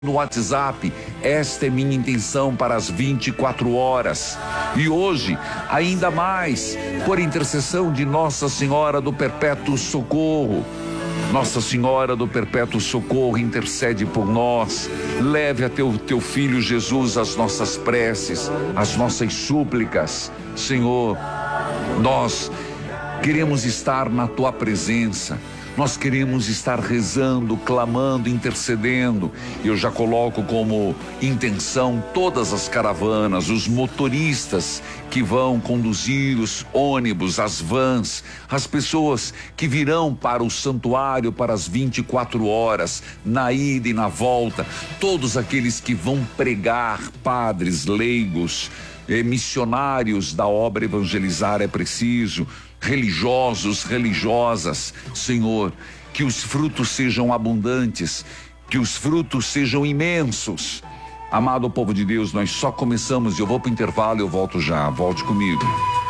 no WhatsApp, esta é minha intenção para as 24 horas. E hoje, ainda mais, por intercessão de Nossa Senhora do Perpétuo Socorro. Nossa Senhora do Perpétuo Socorro, intercede por nós. Leve a teu Filho Jesus as nossas preces, as nossas súplicas. Senhor, nós queremos estar na tua presença. Nós queremos estar rezando, clamando, intercedendo. Eu já coloco como intenção todas as caravanas, os motoristas que vão conduzir os ônibus, as vans, as pessoas que virão para o santuário para as 24 horas, na ida e na volta, todos aqueles que vão pregar, padres, leigos, missionários da obra Evangelizar é Preciso, religiosos, religiosas. Senhor, que os frutos sejam abundantes, que os frutos sejam imensos. Amado povo de Deus, nós só começamos, eu vou para o intervalo, eu volto já, volte comigo.